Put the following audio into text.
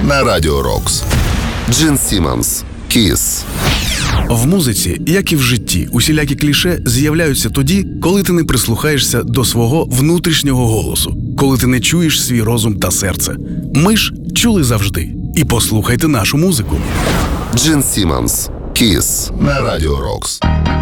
на Радіо Рокс. Джин Сіммонс. Kiss. В музиці, як і в житті, усілякі кліше з'являються тоді, коли ти не прислухаєшся до свого внутрішнього голосу, коли ти не чуєш свій розум та серце. Ми ж чули завжди. І послухайте нашу музику. Джин Сіммонс. Kiss на Радіо Рокс.